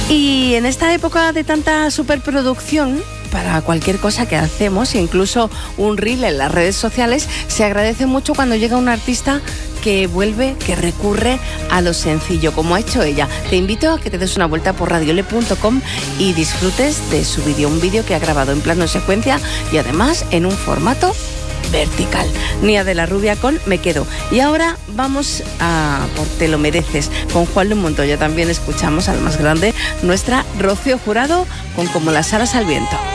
Y en esta época de tanta superproducción, para cualquier cosa que hacemos, incluso un reel en las redes sociales, se agradece mucho cuando llega un artista que vuelve, que recurre a lo sencillo, como ha hecho ella. Te invito a que te des una vuelta por radiole.com y disfrutes de su vídeo, un vídeo que ha grabado en plano secuencia y además en un formato vertical. Nia de la Rubia con Me Quedo. Y ahora vamos a por Te lo mereces, con Juan Luis Montoya. También escuchamos al más grande, nuestra Rocío Jurado, con Como las alas al viento.